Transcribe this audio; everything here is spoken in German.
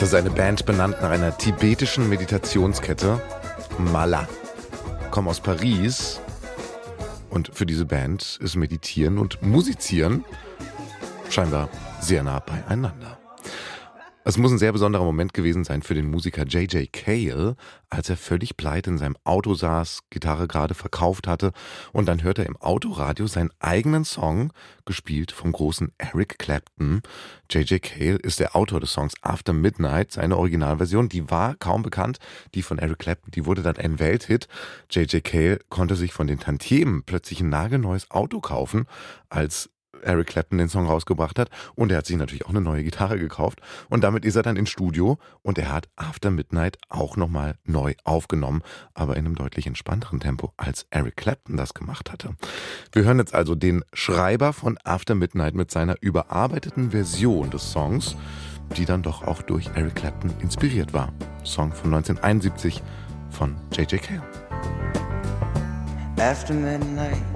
Das ist eine Band benannt nach einer tibetischen Meditationskette, Mala. Kommen aus Paris und für diese Band ist Meditieren und Musizieren scheinbar sehr nah beieinander. Es muss ein sehr besonderer Moment gewesen sein für den Musiker J.J. Cale, als er völlig pleite in seinem Auto saß, Gitarre gerade verkauft hatte und dann hörte er im Autoradio seinen eigenen Song, gespielt vom großen Eric Clapton. J.J. Cale ist der Autor des Songs After Midnight, seine Originalversion, die war kaum bekannt, die von Eric Clapton, die wurde dann ein Welthit. J.J. Cale konnte sich von den Tantiemen plötzlich ein nagelneues Auto kaufen, als Eric Clapton den Song rausgebracht hat, und er hat sich natürlich auch eine neue Gitarre gekauft und damit ist er dann ins Studio und er hat After Midnight auch nochmal neu aufgenommen, aber in einem deutlich entspannteren Tempo, als Eric Clapton das gemacht hatte. Wir hören jetzt also den Schreiber von After Midnight mit seiner überarbeiteten Version des Songs, die dann doch auch durch Eric Clapton inspiriert war. Song von 1971 von J.J. Cale. After midnight